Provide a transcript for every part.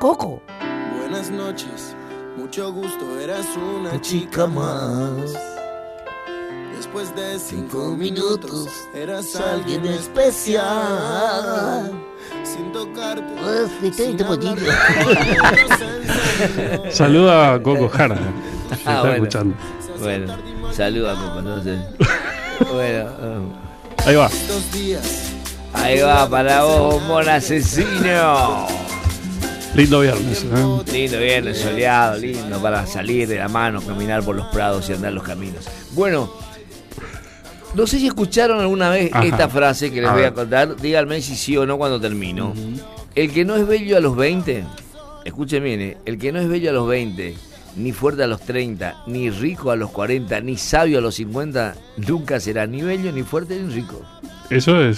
Coco. Buenas noches, mucho gusto, eras una chica más. Después de 5 minutos, eras alguien especial. Sin tocarte, sin hablar. Saluda a Coco Jara. Que está bueno. escuchando. Bueno, saluda a Coco, entonces. Bueno, Ahí va. Estos días, ahí va para vos, bombón asesino. Lindo viernes. Lindo viernes, soleado, lindo para salir de la mano, caminar por los prados y andar los caminos. Bueno, no sé si escucharon alguna vez esta frase que les voy a contar. Díganme si sí o no cuando termino. El que no es bello a los 20, escuchen bien, el que no es bello a los 20, ni fuerte a los 30, ni rico a los 40, ni sabio a los 50, nunca será ni bello, ni fuerte, ni rico. Eso es,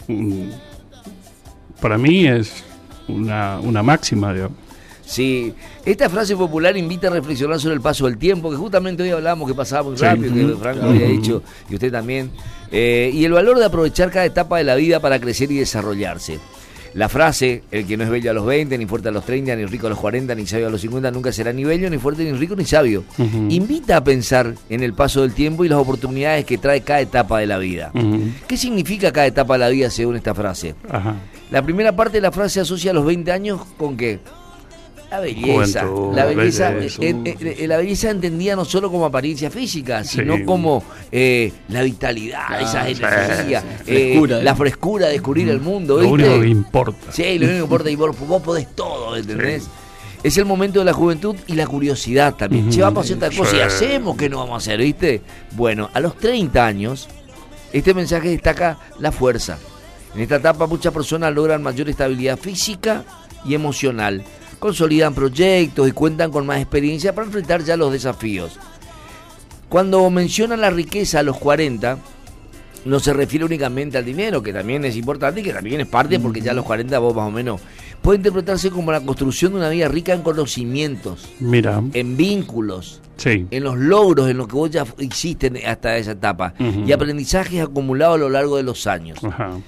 para mí es una máxima, digamos. Sí, esta frase popular invita a reflexionar sobre el paso del tiempo, que justamente hoy hablamos que pasaba muy rápido, que Franco había dicho, y usted también, y el valor de aprovechar cada etapa de la vida para crecer y desarrollarse. La frase, el que no es bello a los 20, ni fuerte a los 30, ni rico a los 40, ni sabio a los 50, nunca será ni bello, ni fuerte, ni rico, ni sabio. Invita a pensar en el paso del tiempo y las oportunidades que trae cada etapa de la vida. ¿Qué significa cada etapa de la vida según esta frase? La primera parte de la frase asocia a los 20 años con ¿qué? La belleza. Juventud, La belleza, belleza. la belleza entendida no solo como apariencia física, sino como la vitalidad, esa energía, la frescura de descubrir el mundo. Lo ¿viste? único que importa. Sí, lo único que importa, y vos podés todo, ¿entendés? Sí. Es el momento de la juventud y la curiosidad también. Che, vamos a hacer tal cosa y hacemos que no vamos a hacer, ¿viste? Bueno, a los 30 años, este mensaje destaca la fuerza. En esta etapa muchas personas logran mayor estabilidad física y emocional, consolidan proyectos y cuentan con más experiencia para enfrentar ya los desafíos. Cuando mencionan la riqueza a los 40, no se refiere únicamente al dinero, que también es importante y que también es parte, porque ya a los 40 vos más o menos, puede interpretarse como la construcción de una vida rica en conocimientos, en vínculos, en los logros, en lo que vos ya hiciste hasta esa etapa, y aprendizajes acumulados a lo largo de los años.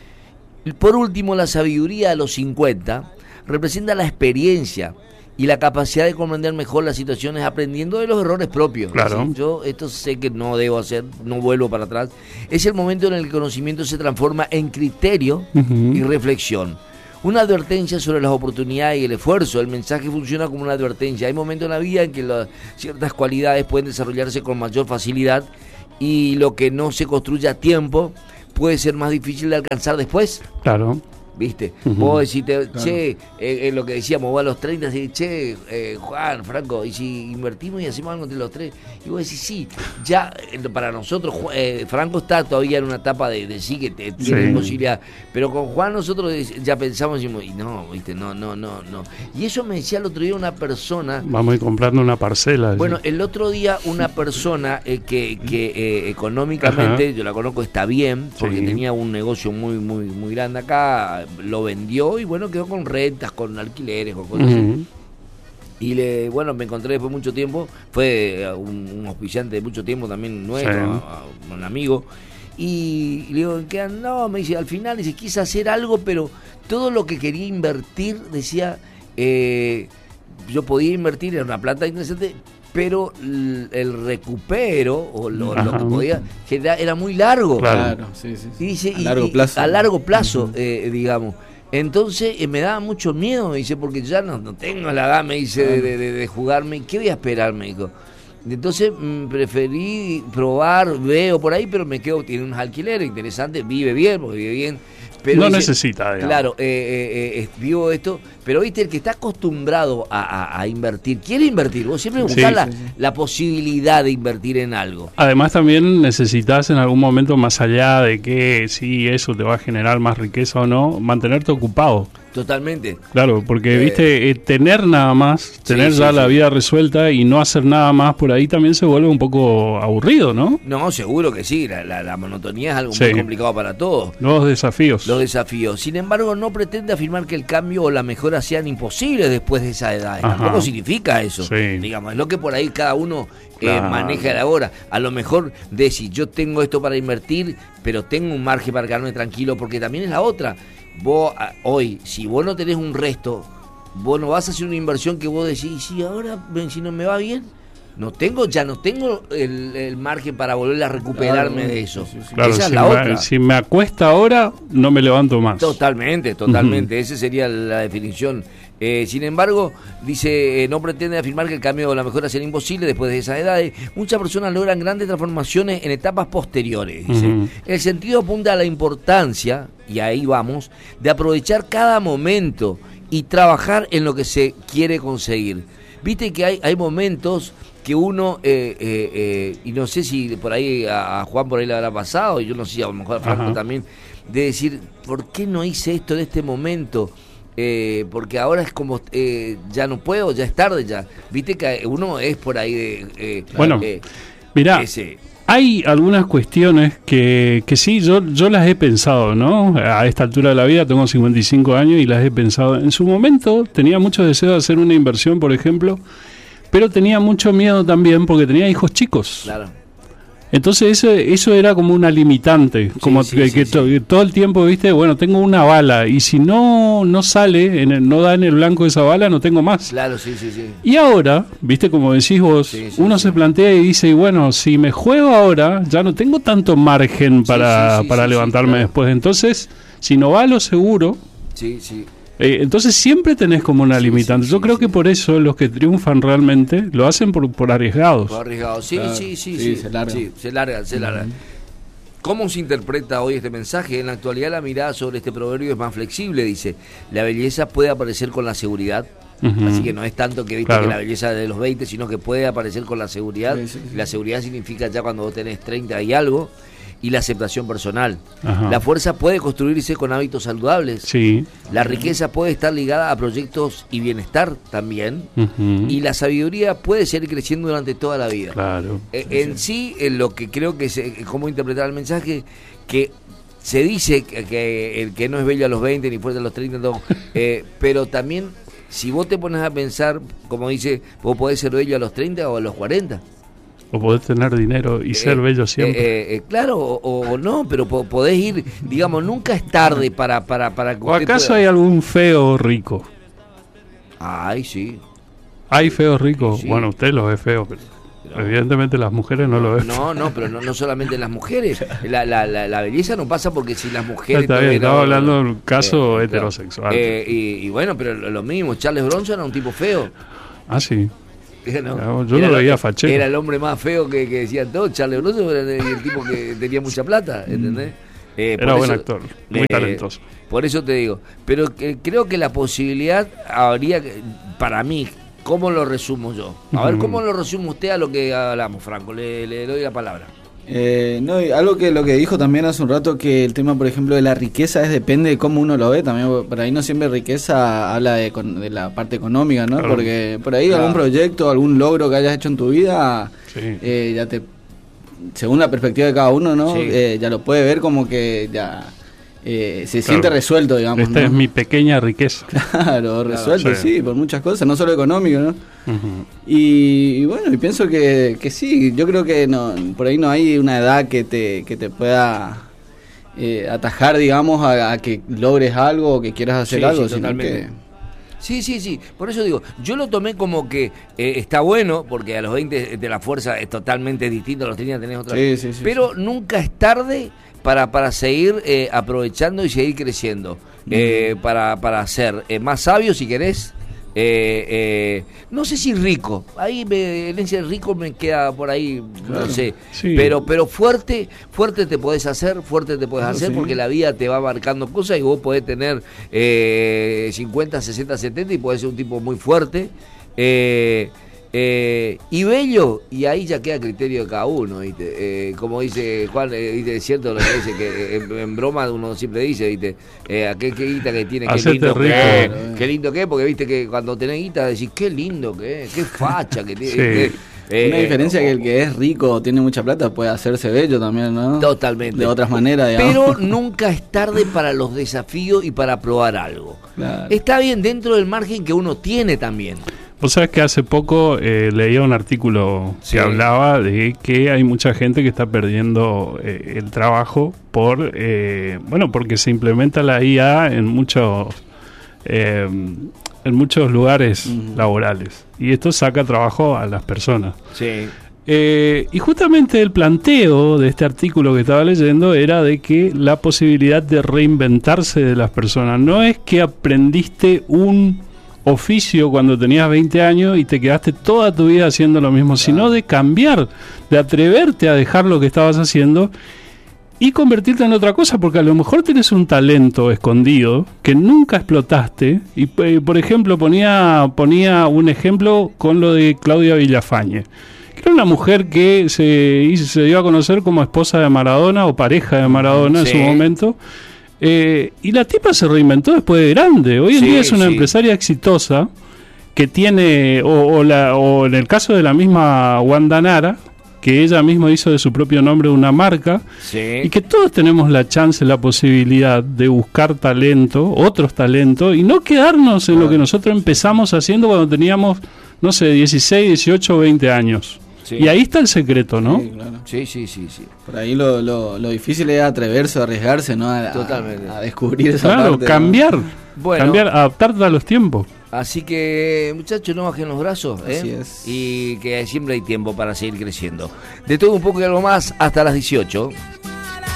Por último, la sabiduría a los 50 representa la experiencia y la capacidad de comprender mejor las situaciones, aprendiendo de los errores propios. Claro. ¿Sí? Yo esto sé que no debo hacer, no vuelvo para atrás. Es el momento en el que el conocimiento se transforma en criterio y reflexión. Una advertencia sobre las oportunidades y el esfuerzo. El mensaje funciona como una advertencia. Hay momentos en la vida en que ciertas cualidades pueden desarrollarse con mayor facilidad y lo que no se construye a tiempo puede ser más difícil de alcanzar después. Claro. ¿Viste? Vos decís, che, lo que decíamos, vos a los 30 decís, che, Juan, Franco, y si invertimos y hacemos algo entre los tres, y vos decís, sí, ya para nosotros, Franco está todavía en una etapa de sí que tiene posibilidad, pero con Juan nosotros ya pensamos, y no, ¿viste? No. Y eso me decía el otro día una persona. Vamos a ir comprando una parcela. Bueno, el otro día una persona que económicamente, yo la conozco, está bien, porque tenía un negocio muy grande acá, lo vendió y bueno, quedó con rentas, con alquileres, con cosas así. Y me encontré después de mucho tiempo, fue un auspiciante de mucho tiempo también nuestro, un amigo, y le digo, ¿qué andó? Me dice, al final dice, quise hacer algo, pero todo lo que quería invertir, decía, yo podía invertir en una planta interesante, pero el recupero o lo que podía generar era muy largo. Claro, sí. Y dice, A largo plazo, digamos. Entonces me daba mucho miedo, me dice, porque ya no tengo la edad, me dice, de jugarme. ¿Qué voy a esperar? Me dijo. Entonces preferí probar, veo por ahí, pero me quedo, tiene unos alquileres interesantes, vive bien. Pero no dice, necesita, digamos. Claro, vivo esto, pero viste, el que está acostumbrado a invertir, quiere invertir, vos siempre buscás la posibilidad de invertir en algo. Además también necesitas en algún momento, más allá de que si eso te va a generar más riqueza o no, mantenerte ocupado. Totalmente. Claro, porque viste, tener nada más, tener la vida resuelta y no hacer nada más por ahí también se vuelve un poco aburrido, ¿no? No, seguro que sí, la monotonía es algo muy complicado para todos. Los desafíos. Sin embargo, no pretende afirmar que el cambio o la mejora sean imposibles después de esa edad. Tampoco significa eso. Digamos, es lo que por ahí cada uno maneja de ahora. A lo mejor decir, yo tengo esto para invertir, pero tengo un margen para quedarme tranquilo, porque también es la otra. Vos hoy, si vos no tenés un resto, vos no vas a hacer una inversión que vos decís, sí, ahora si no me va bien, ya no tengo el margen para volver a recuperarme de eso. Claro, esa es la otra. Si me acuesta ahora, no me levanto más. Totalmente. Esa sería la definición. Sin embargo, dice, no pretende afirmar que el cambio o la mejora será imposible después de esas edades. Muchas personas logran grandes transformaciones en etapas posteriores, dice. El sentido apunta a la importancia, y ahí vamos, de aprovechar cada momento y trabajar en lo que se quiere conseguir. Viste que hay momentos que uno, y no sé si por ahí a Juan por ahí le habrá pasado, y yo no sé si a lo mejor a Franco también, de decir, ¿por qué no hice esto en este momento? Porque ahora es como, ya no puedo, ya es tarde ya. Viste que uno es por ahí de... mirá, hay algunas cuestiones que sí, yo las he pensado, ¿no? A esta altura de la vida, tengo 55 años y las he pensado. En su momento tenía mucho deseo de hacer una inversión, por ejemplo, pero tenía mucho miedo también porque tenía hijos chicos. Claro. Entonces eso era como una limitante, como todo el tiempo, viste, bueno, tengo una bala y si no sale, no da en el blanco de esa bala, no tengo más. Claro, sí. Y ahora, viste, como decís vos, uno se plantea y dice, bueno, si me juego ahora, ya no tengo tanto margen para levantarme después. Entonces, si no va a lo seguro... entonces siempre tenés como una limitante. Yo creo que por eso los que triunfan realmente lo hacen por arriesgados. Por arriesgados, se larga. ¿Cómo se interpreta hoy este mensaje? En la actualidad la mirada sobre este proverbio es más flexible, dice. La belleza puede aparecer con la seguridad. Así que no es tanto que viste que la belleza de los 20, sino que puede aparecer con la seguridad. La seguridad significa ya cuando vos tenés 30 y algo. Y la aceptación personal. La fuerza puede construirse con hábitos saludables. La riqueza puede estar ligada a proyectos y bienestar también. Y la sabiduría puede seguir creciendo durante toda la vida. Claro. Lo que creo que es cómo interpretar el mensaje, que se dice que el que no es bello a los 20 ni fuerte a los 30, pero también si vos te pones a pensar, como dice, vos podés ser bello a los 30 o a los 40. O podés tener dinero y ser bello siempre. Claro, o no, pero podés ir, digamos, nunca es tarde para que ¿O acaso hay algún feo rico? Ay, sí. ¿Hay feos ricos? Sí. Bueno, usted los ve feos, pero evidentemente las mujeres no lo ven. No, pero no solamente las mujeres. La belleza no pasa porque si las mujeres... Está bien, estaba hablando de un caso heterosexual. Y bueno, pero lo mismo, Charles Bronson era un tipo feo. Ah, sí. No, yo lo veía fachero. Era el hombre más feo que decían todos. Charles Bronson era el tipo que tenía mucha plata, ¿entendés? Era buen actor, muy talentoso. Por eso te digo. Pero creo que la posibilidad habría, para mí, ¿cómo lo resumo yo? A ver, ¿cómo lo resume usted a lo que hablamos, Franco? Le doy la palabra. Algo que lo que dijo también hace un rato, que el tema, por ejemplo, de la riqueza depende de cómo uno lo ve. También por ahí no siempre riqueza habla de la parte económica, ¿no? Claro. Porque por ahí algún proyecto, algún logro que hayas hecho en tu vida, ya según la perspectiva de cada uno, ¿no? Ya lo puede ver como que ya se siente resuelto, digamos. Esta es mi pequeña riqueza. Claro, resuelto, sí, por muchas cosas, no solo económico, ¿no? Y bueno, y pienso que sí, yo creo que por ahí no hay una edad que te pueda atajar, digamos, a que logres algo o que quieras hacer algo, sino que... Sí, por eso digo, yo lo tomé como que está bueno, porque a los 20 de la fuerza es totalmente distinto, a los 30 tenés otra, pero nunca es tarde para seguir aprovechando y seguir creciendo, para ser más sabio si querés, no sé si rico, ahí herencia de rico me queda por ahí, claro, no sé, pero fuerte te podés hacer, porque la vida te va marcando cosas y vos podés tener 50, 60, 70 y podés ser un tipo muy fuerte, y bello, y ahí ya queda criterio de cada uno, ¿viste? Como dice Juan, ¿viste? Es cierto lo que dice, que en broma uno siempre dice, ¿viste? Aquel que guita que tiene, qué lindo que qué lindo que es, porque viste que cuando tenés guita decís, qué lindo que es, qué facha que tiene. Una diferencia que el que es rico, tiene mucha plata, puede hacerse bello también, ¿no? Totalmente. De otras maneras, digamos. Pero nunca es tarde para los desafíos y para probar algo. Claro. Está bien dentro del margen que uno tiene también. Vos sabés que hace poco leía un artículo que hablaba de que hay mucha gente que está perdiendo el trabajo porque se implementa la IA en muchos en muchos lugares laborales. Y esto saca trabajo a las personas. Sí. Y justamente el planteo de este artículo que estaba leyendo era de que la posibilidad de reinventarse de las personas no es que aprendiste un oficio cuando tenías 20 años y te quedaste toda tu vida haciendo lo mismo, sino de cambiar, de atreverte a dejar lo que estabas haciendo y convertirte en otra cosa, porque a lo mejor tienes un talento escondido que nunca explotaste. Y por ejemplo ponía un ejemplo con lo de Claudia Villafañe, que era una mujer que se dio a conocer como esposa de Maradona o pareja de Maradona en su momento. Y la tipa se reinventó después de grande. Hoy en día es una empresaria exitosa que tiene, o en el caso de la misma Wanda Nara, que ella misma hizo de su propio nombre una marca, y que todos tenemos la chance, la posibilidad de buscar talento, otros talentos, y no quedarnos en lo que nosotros empezamos haciendo cuando teníamos, no sé, 16, 18 o 20 años. Sí. Y ahí está el secreto, ¿no? Sí, claro. Sí. Por ahí lo difícil es atreverse, arriesgarse, ¿no? Totalmente. A descubrir esa parte. Claro, cambiar. ¿no? Bueno, cambiar, adaptarte a los tiempos. Así que, muchachos, no bajen los brazos, Así es. Y que siempre hay tiempo para seguir creciendo. De todo un poco y algo más, hasta las 18.